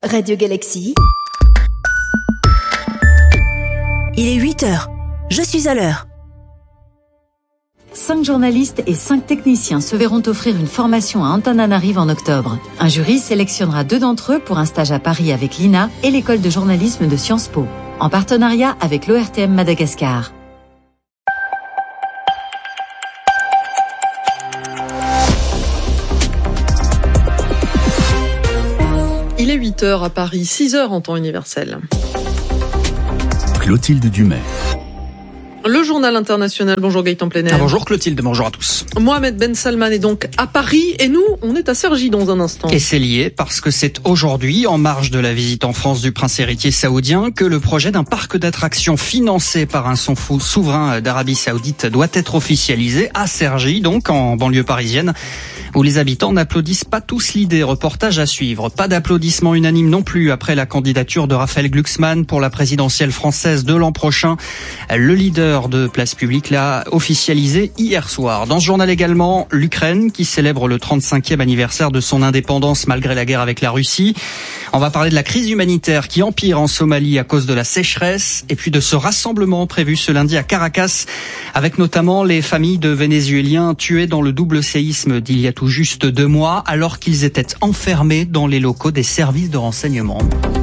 Radio Galaxy. Il est 8h. Je suis à l'heure. 5 journalistes et 5 techniciens se verront offrir une formation à Antananarive en octobre. Un jury sélectionnera 2 d'entre eux pour un stage à Paris avec l'INA et l'école de journalisme de Sciences Po, en partenariat avec l'ORTM Madagascar. Il est 8h à Paris, 6h en temps universel. Clotilde Dumais. Le journal international, bonjour Gaëtan Plenel. Bonjour Clotilde, bonjour à tous. Mohamed Ben Salman est donc à Paris et nous, on est à Cergy dans un instant. Et c'est lié parce que c'est aujourd'hui, en marge de la visite en France du prince héritier saoudien, que le projet d'un parc d'attractions financé par un souverain d'Arabie Saoudite doit être officialisé à Cergy, donc en banlieue parisienne, où les habitants n'applaudissent pas tous l'idée. Reportage à suivre. Pas d'applaudissements unanimes non plus après la candidature de Raphaël Glucksmann pour la présidentielle française de l'an prochain. Le leader de Place Publique l'a officialisé hier soir. Dans ce journal également, l'Ukraine qui célèbre le 35e anniversaire de son indépendance malgré la guerre avec la Russie. On va parler de la crise humanitaire qui empire en Somalie à cause de la sécheresse et puis de ce rassemblement prévu ce lundi à Caracas avec notamment les familles de Vénézuéliens tués dans le double séisme d'il y a tout juste 2 mois alors qu'ils étaient enfermés dans les locaux des services de renseignement.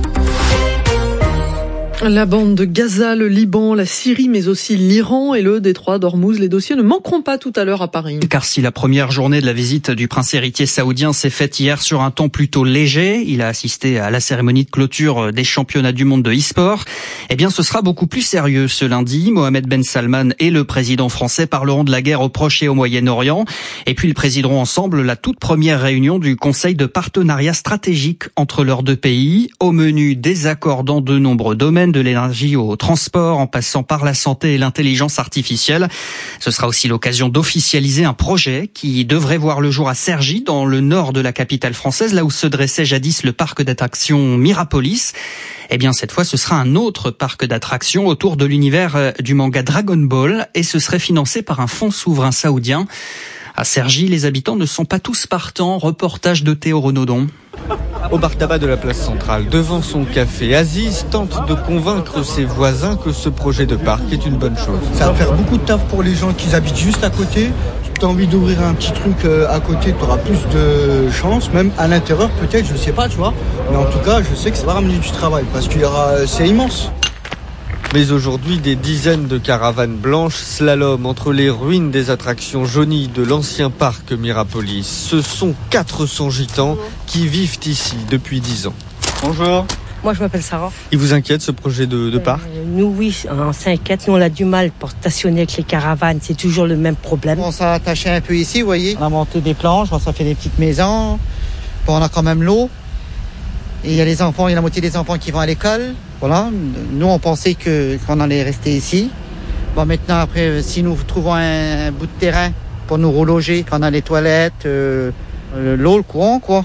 La bande de Gaza, le Liban, la Syrie, mais aussi l'Iran et le détroit d'Ormuz. Les dossiers ne manqueront pas tout à l'heure à Paris. Car si la première journée de la visite du prince héritier saoudien s'est faite hier sur un ton plutôt léger, il a assisté à la cérémonie de clôture des championnats du monde de e-sport, eh bien ce sera beaucoup plus sérieux ce lundi. Mohamed Ben Salman et le président français parleront de la guerre au Proche et au Moyen-Orient. Et puis ils présideront ensemble la toute première réunion du Conseil de partenariat stratégique entre leurs 2 pays. Au menu, des accords dans de nombreux domaines, de l'énergie au transport, en passant par la santé et l'intelligence artificielle. Ce sera aussi l'occasion d'officialiser un projet qui devrait voir le jour à Cergy, dans le nord de la capitale française, là où se dressait jadis le parc d'attractions Mirapolis. Eh bien, cette fois, ce sera un autre parc d'attractions autour de l'univers du manga Dragon Ball et ce serait financé par un fonds souverain saoudien. À Cergy, les habitants ne sont pas tous partants. Reportage de Théo Renaudon. Au bar tabac de la place centrale, devant son café, Aziz tente de convaincre ses voisins que ce projet de parc est une bonne chose. Ça va faire beaucoup de taf pour les gens qui habitent juste à côté. Si tu as envie d'ouvrir un petit truc à côté, tu auras plus de chance, même à l'intérieur peut-être, je sais pas, tu vois. Mais en tout cas, je sais que ça va ramener du travail parce qu'il y aura, c'est immense. Mais aujourd'hui, des dizaines de caravanes blanches slalom entre les ruines des attractions jaunies de l'ancien parc Mirapolis. Ce sont 400 gitans qui vivent ici depuis 10 ans. Bonjour. Moi, je m'appelle Sarah. Il vous inquiète ce projet de parc ? Nous, oui, on s'inquiète. Nous, on a du mal pour stationner avec les caravanes. C'est toujours le même problème. On s'est attaché un peu ici, vous voyez. On a monté des planches, on s'est fait des petites maisons. Bon, on a quand même l'eau. Et il y a les enfants, il y a la moitié des enfants qui vont à l'école. Voilà, nous on pensait qu'on allait rester ici. Bon, maintenant après, si nous trouvons un bout de terrain pour nous reloger, qu'on a les toilettes, l'eau, le courant, quoi,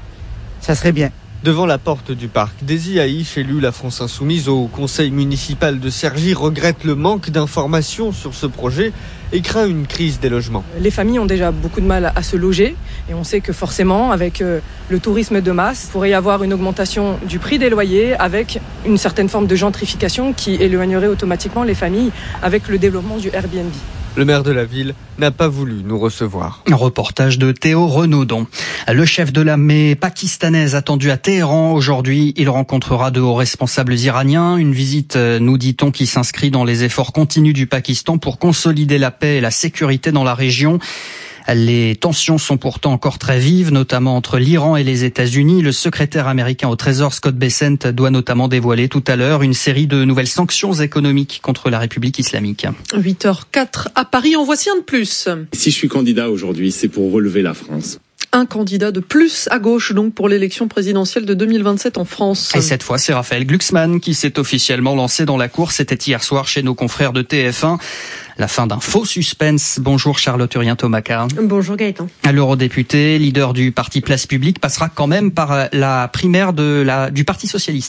ça serait bien. Devant la porte du parc, Désy Haïch, élu La France Insoumise au conseil municipal de Cergy, regrette le manque d'informations sur ce projet et craint une crise des logements. Les familles ont déjà beaucoup de mal à se loger et on sait que forcément, avec le tourisme de masse, il pourrait y avoir une augmentation du prix des loyers avec une certaine forme de gentrification qui éloignerait automatiquement les familles avec le développement du Airbnb. Le maire de la ville n'a pas voulu nous recevoir. Un reportage de Théo Renaudon. Le chef de l'armée pakistanaise attendu à Téhéran aujourd'hui, il rencontrera de hauts responsables iraniens. Une visite, nous dit-on, qui s'inscrit dans les efforts continus du Pakistan pour consolider la paix et la sécurité dans la région. Les tensions sont pourtant encore très vives, notamment entre l'Iran et les États-Unis. Le secrétaire américain au Trésor, Scott Bessent, doit notamment dévoiler tout à l'heure une série de nouvelles sanctions économiques contre la République islamique. 8h04 à Paris, en voici un de plus. Si je suis candidat aujourd'hui, c'est pour relever la France. Un candidat de plus à gauche donc pour l'élection présidentielle de 2027 en France. Et cette fois, c'est Raphaël Glucksmann qui s'est officiellement lancé dans la course. C'était hier soir chez nos confrères de TF1. La fin d'un faux suspense. Bonjour Charlotte Urien-Thomaca. Bonjour Gaëtan. L'eurodéputé, leader du parti Place Publique, passera quand même par la primaire du Parti Socialiste.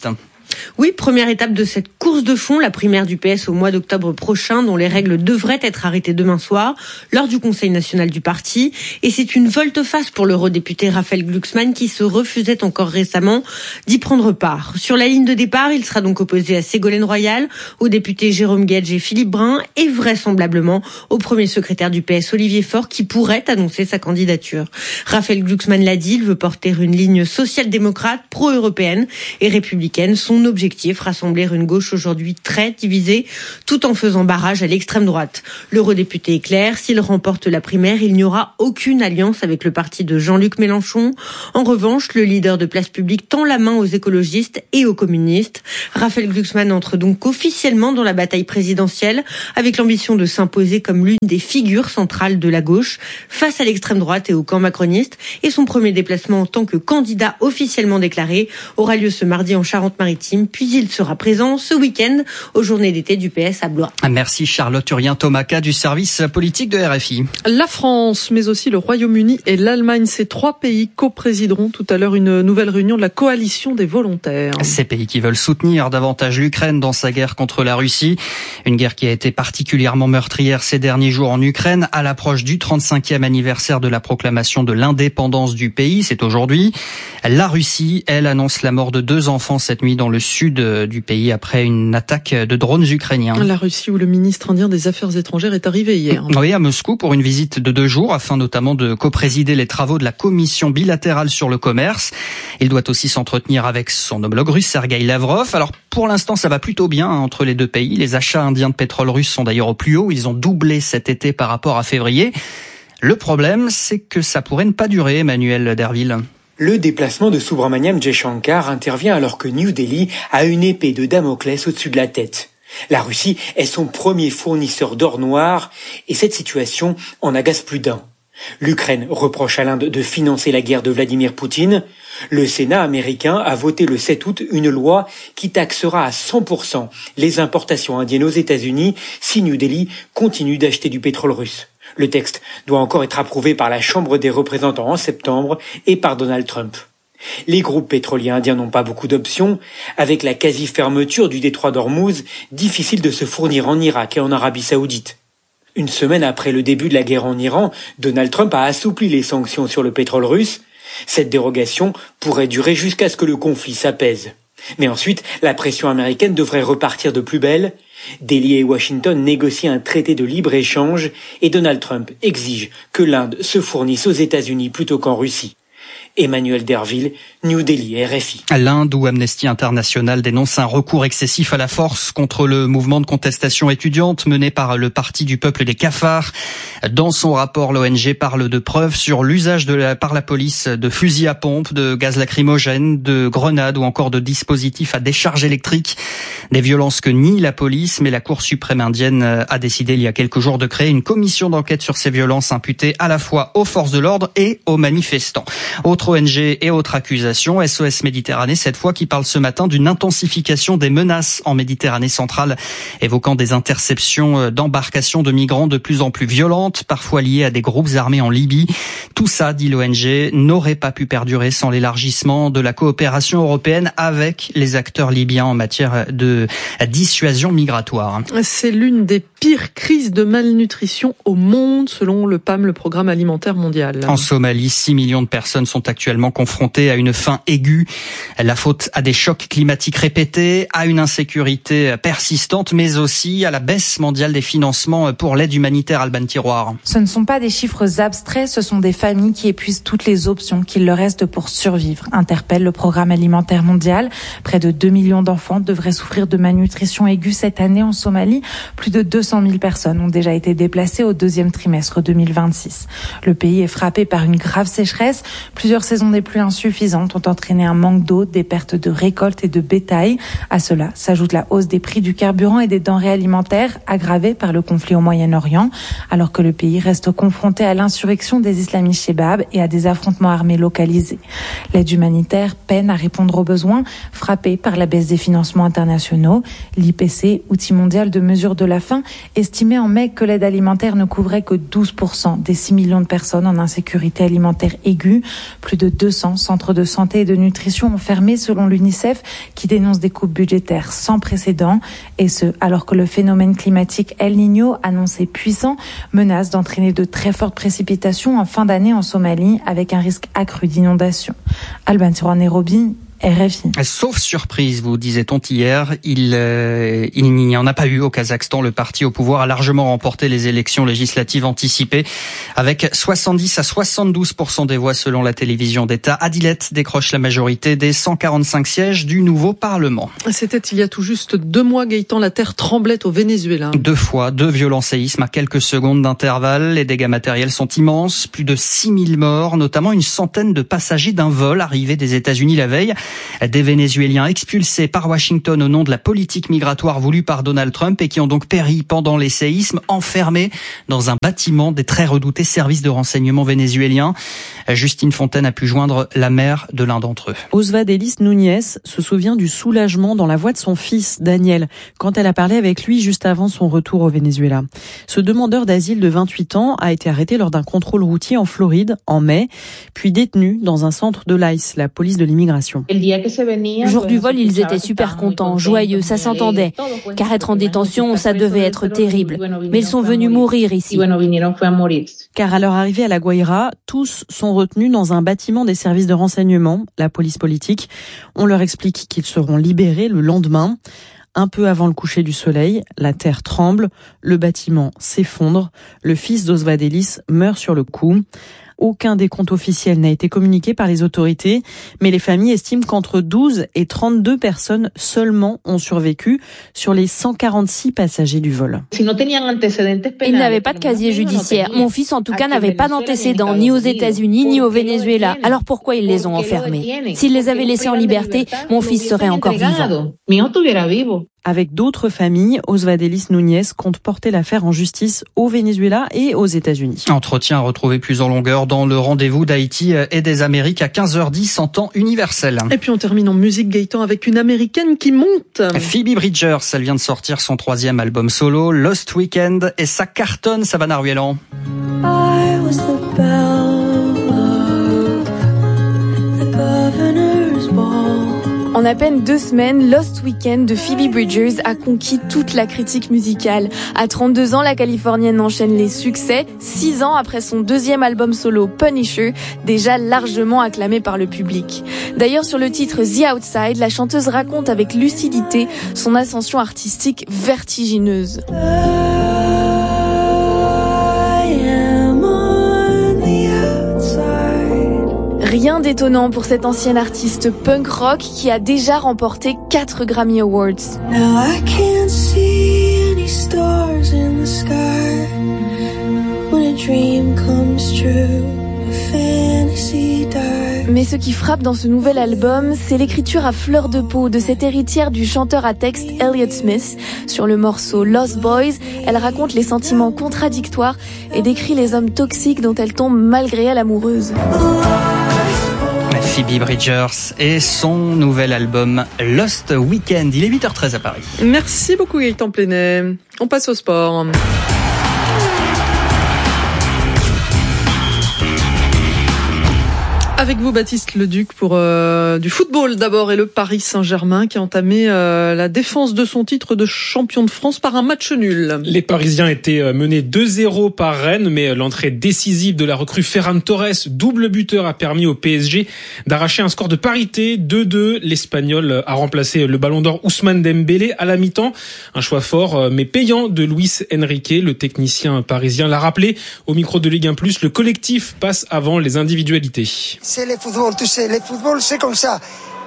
Oui, première étape de cette course de fond, la primaire du PS au mois d'octobre prochain, dont les règles devraient être arrêtées demain soir, lors du Conseil national du parti. Et c'est une volte-face pour l'eurodéputé Raphaël Glucksmann qui se refusait encore récemment d'y prendre part. Sur la ligne de départ, il sera donc opposé à Ségolène Royal, aux députés Jérôme Guedj et Philippe Brun, et vraisemblablement au premier secrétaire du PS Olivier Faure, qui pourrait annoncer sa candidature. Raphaël Glucksmann l'a dit, il veut porter une ligne social-démocrate, pro-européenne et républicaine. Son objectif, rassembler une gauche aujourd'hui très divisée, tout en faisant barrage à l'extrême droite. L'eurodéputé est clair, s'il remporte la primaire, il n'y aura aucune alliance avec le parti de Jean-Luc Mélenchon. En revanche, le leader de Place Publique tend la main aux écologistes et aux communistes. Raphaël Glucksmann entre donc officiellement dans la bataille présidentielle, avec l'ambition de s'imposer comme l'une des figures centrales de la gauche, face à l'extrême droite et au camp macroniste. Et son premier déplacement en tant que candidat officiellement déclaré aura lieu ce mardi en Charente-Maritime. Puis il sera présent ce week-end aux journées d'été du PS à Blois. Merci Charlotte Urien-Tomaca du service politique de RFI. La France, mais aussi le Royaume-Uni et l'Allemagne, ces trois pays coprésideront tout à l'heure une nouvelle réunion de la coalition des volontaires. Ces pays qui veulent soutenir davantage l'Ukraine dans sa guerre contre la Russie. Une guerre qui a été particulièrement meurtrière ces derniers jours en Ukraine, à l'approche du 35e anniversaire de la proclamation de l'indépendance du pays. C'est aujourd'hui. La Russie, elle, annonce la mort de 2 enfants cette nuit dans le sud du pays après une attaque de drones ukrainiens. La Russie où le ministre indien des Affaires étrangères est arrivé hier. Oui, à Moscou pour une visite de 2 jours afin notamment de coprésider les travaux de la commission bilatérale sur le commerce. Il doit aussi s'entretenir avec son homologue russe Sergueï Lavrov. Alors pour l'instant ça va plutôt bien entre les 2 pays. Les achats indiens de pétrole russe sont d'ailleurs au plus haut. Ils ont doublé cet été par rapport à février. Le problème c'est que ça pourrait ne pas durer, Emmanuel Derville. Le déplacement de Subrahmanyam Jaishankar intervient alors que New Delhi a une épée de Damoclès au-dessus de la tête. La Russie est son premier fournisseur d'or noir et cette situation en agace plus d'un. L'Ukraine reproche à l'Inde de financer la guerre de Vladimir Poutine. Le Sénat américain a voté le 7 août une loi qui taxera à 100% les importations indiennes aux États-Unis si New Delhi continue d'acheter du pétrole russe. Le texte doit encore être approuvé par la Chambre des représentants en septembre et par Donald Trump. Les groupes pétroliers indiens n'ont pas beaucoup d'options. Avec la quasi-fermeture du détroit d'Ormuz, difficile de se fournir en Irak et en Arabie Saoudite. Une semaine après le début de la guerre en Iran, Donald Trump a assoupli les sanctions sur le pétrole russe. Cette dérogation pourrait durer jusqu'à ce que le conflit s'apaise. Mais ensuite, la pression américaine devrait repartir de plus belle. Delhi et Washington négocient un traité de libre-échange et Donald Trump exige que l'Inde se fournisse aux États-Unis plutôt qu'en Russie. Emmanuel Derville, New Delhi, RFI. L'Inde où Amnesty International dénonce un recours excessif à la force contre le mouvement de contestation étudiante mené par le Parti du peuple des cafards. Dans son rapport, l'ONG parle de preuves sur l'usage par la police de fusils à pompe, de gaz lacrymogène, de grenades ou encore de dispositifs à décharge électrique. Des violences que nie la police, mais la Cour suprême indienne a décidé il y a quelques jours de créer une commission d'enquête sur ces violences imputées à la fois aux forces de l'ordre et aux manifestants. Autre ONG et autre accusation, SOS Méditerranée cette fois qui parle ce matin d'une intensification des menaces en Méditerranée centrale, évoquant des interceptions d'embarcations de migrants de plus en plus violentes, parfois liées à des groupes armés en Libye. Tout ça, dit l'ONG, n'aurait pas pu perdurer sans l'élargissement de la coopération européenne avec les acteurs libyens en matière de dissuasion migratoire. C'est l'une des pires crises de malnutrition au monde, selon le PAM, le Programme alimentaire mondial. En Somalie, 6 millions de personnes sont actuellement confrontées à une faim aiguë. La faute à des chocs climatiques répétés, à une insécurité persistante, mais aussi à la baisse mondiale des financements pour l'aide humanitaire. Alban Tiroir. Ce ne sont pas des chiffres abstraits, ce sont des familles qui épuisent toutes les options qu'il leur reste pour survivre, interpelle le Programme alimentaire mondial. Près de 2 millions d'enfants devraient souffrir de malnutrition aiguë cette année en Somalie. Plus de 200 000 personnes ont déjà été déplacées au 2e trimestre 2026. Le pays est frappé par une grave sécheresse. Plusieurs saisons des pluies insuffisantes ont entraîné un manque d'eau, des pertes de récoltes et de bétail. À cela s'ajoute la hausse des prix du carburant et des denrées alimentaires, aggravée par le conflit au Moyen-Orient, alors que le pays reste confronté à l'insurrection des islamistes Chebab et à des affrontements armés localisés. L'aide humanitaire peine à répondre aux besoins, frappée par la baisse des financements internationaux. L'IPC, outil mondial de mesure de la faim, estimait en mai que l'aide alimentaire ne couvrait que 12% des 6 millions de personnes en insécurité alimentaire aiguë. Plus de 200 centres de santé et de nutrition ont fermé selon l'UNICEF qui dénonce des coupes budgétaires sans précédent. Et ce, alors que le phénomène climatique El Niño, annoncé puissant, menace d'entraîner de très fortes précipitations en fin d'année en Somalie avec un risque accru d'inondation. Alban sur Nairobi, RFI. Sauf surprise, vous disait-on hier, il n'y en a pas eu au Kazakhstan. Le parti au pouvoir a largement remporté les élections législatives anticipées avec 70 à 72% des voix selon la télévision d'État. Adilet décroche la majorité des 145 sièges du nouveau Parlement. C'était il y a tout juste 2 mois, Gaëtan, la terre tremblait au Venezuela. 2 fois, 2 violents séismes à quelques secondes d'intervalle. Les dégâts matériels sont immenses, plus de 6000 morts, notamment une centaine de passagers d'un vol arrivé des États-Unis la veille. Des Vénézuéliens expulsés par Washington au nom de la politique migratoire voulue par Donald Trump et qui ont donc péri pendant les séismes, enfermés dans un bâtiment des très redoutés services de renseignement vénézuéliens. Justine Fontaine a pu joindre la mère de l'un d'entre eux. Osvaldelis Núñez se souvient du soulagement dans la voix de son fils, Daniel, quand elle a parlé avec lui juste avant son retour au Venezuela. Ce demandeur d'asile de 28 ans a été arrêté lors d'un contrôle routier en Floride en mai, puis détenu dans un centre de l'ICE, la police de l'immigration. Le jour du vol, ils étaient super contents, joyeux, ça s'entendait. Car être en détention, ça devait être terrible. Mais ils sont venus mourir ici. Car à leur arrivée à La Guaira, tous sont retenus dans un bâtiment des services de renseignement, la police politique. On leur explique qu'ils seront libérés le lendemain. Un peu avant le coucher du soleil, la terre tremble, le bâtiment s'effondre, le fils d'Osvaldelis meurt sur le coup. Aucun décompte officiel n'a été communiqué par les autorités, mais les familles estiment qu'entre 12 et 32 personnes seulement ont survécu sur les 146 passagers du vol. Ils n'avaient pas de casier judiciaire. Mon fils, en tout cas, n'avait pas d'antécédents, ni aux États-Unis, ni au Venezuela. Alors pourquoi ils les ont enfermés? S'ils les avaient laissés en liberté, mon fils serait encore vivant. Avec d'autres familles, Osvaldelis Núñez compte porter l'affaire en justice au Venezuela et aux États-Unis. Entretien à retrouver plus en longueur dans le rendez-vous d'Haïti et des Amériques à 15h10 en temps universel. Et puis on termine en musique, Gaëtan, avec une américaine qui monte. Phoebe Bridgers, elle vient de sortir son 3e album solo, Lost Weekend, et ça cartonne, Savannah Ruelan. I was the belle of the governor's ball. En à peine 2 semaines, Lost Weekend de Phoebe Bridgers a conquis toute la critique musicale. À 32 ans, la Californienne enchaîne les succès, 6 ans après son 2e album solo Punisher, déjà largement acclamé par le public. D'ailleurs, sur le titre The Outside, la chanteuse raconte avec lucidité son ascension artistique vertigineuse. Rien d'étonnant pour cette ancienne artiste punk rock qui a déjà remporté 4 Grammy Awards. Mais ce qui frappe dans ce nouvel album, c'est l'écriture à fleur de peau de cette héritière du chanteur à texte Elliott Smith. Sur le morceau Lost Boys, elle raconte les sentiments contradictoires et décrit les hommes toxiques dont elle tombe malgré elle amoureuse. Phoebe Bridgers et son nouvel album Lost Weekend. Il est 8h13 à Paris. Merci beaucoup Gaëtan Plenet. On passe au sport. Avec vous, Baptiste Leduc, pour du football d'abord et le Paris Saint-Germain qui a entamé la défense de son titre de champion de France par un match nul. Les Parisiens étaient menés 2-0 par Rennes, mais l'entrée décisive de la recrue Ferran Torres, double buteur, a permis au PSG d'arracher un score de parité 2-2. L'Espagnol a remplacé le Ballon d'Or Ousmane Dembélé à la mi-temps. Un choix fort mais payant de Luis Enrique. Le technicien parisien l'a rappelé au micro de Ligue 1+, le collectif passe avant les individualités. C'est le football, tu sais, le football c'est comme ça.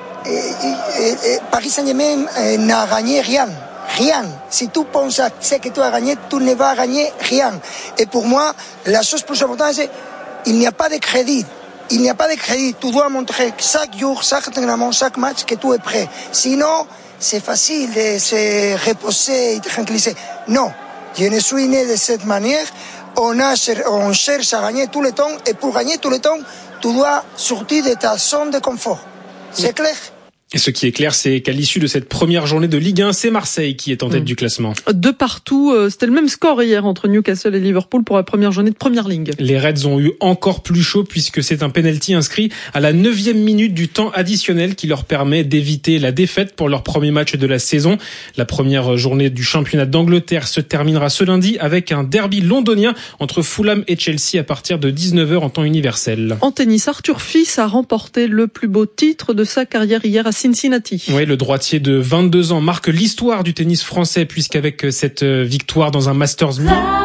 Paris Saint-Germain n'a gagné rien. Rien. Si tu penses à ce que tu as gagné, tu ne vas gagner rien. Et pour moi, la chose plus importante, c'est qu'il n'y a pas de crédit. Il n'y a pas de crédit. Tu dois montrer chaque jour, chaque entraînement, chaque match que tu es prêt. Sinon, c'est facile de se reposer et de tranquilliser. Non, je ne suis né de cette manière. On cherche à gagner tout le temps. Et pour gagner tout le temps, tu dois sortir de ta zone de confort. C'est clair? Et ce qui est clair, c'est qu'à l'issue de cette première journée de Ligue 1, c'est Marseille qui est en tête du classement. De partout, c'était le même score hier entre Newcastle et Liverpool pour la première journée de Première Ligue. Les Reds ont eu encore plus chaud puisque c'est un penalty inscrit à la 9e minute du temps additionnel qui leur permet d'éviter la défaite pour leur premier match de la saison. La première journée du championnat d'Angleterre se terminera ce lundi avec un derby londonien entre Fulham et Chelsea à partir de 19h en temps universel. En tennis, Arthur Fils a remporté le plus beau titre de sa carrière hier à Cincinnati. Oui, le droitier de 22 ans marque l'histoire du tennis français puisqu'avec cette victoire dans un Masters